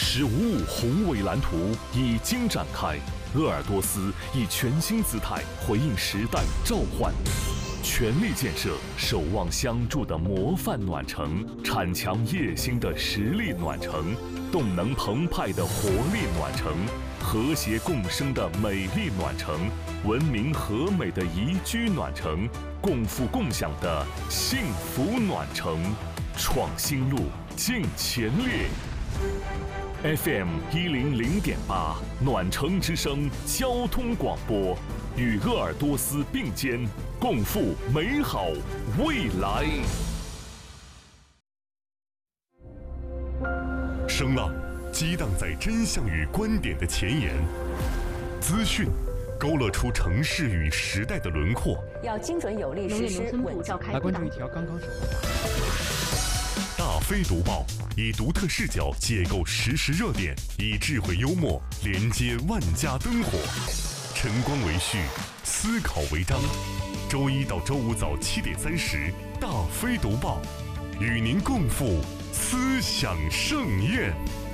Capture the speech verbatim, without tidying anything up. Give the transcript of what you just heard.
“十五五”宏伟蓝图已经展开，鄂尔多斯以全新姿态回应时代召唤，全力建设守望相助的模范暖城，铲强叶兴的实力暖城，动能澎湃的活力暖城，和谐共生的美丽暖城，文明和美的宜居暖城，共富共享的幸福暖城。创新路，进前列。F M 一零零点八，暖城之声交通广播，与鄂尔多斯并肩，共赴美好未来。声浪激荡在真相与观点的前沿，资讯勾勒出城市与时代的轮廓。 要精准有力实施稳召开。 来关注一条刚刚收到的。 大飞读报，以独特视角解构时事热点，以智慧幽默连接万家灯火。晨光为序，思考为章。周一到周五早七点三十，大飞读报，与您共赴思想盛宴。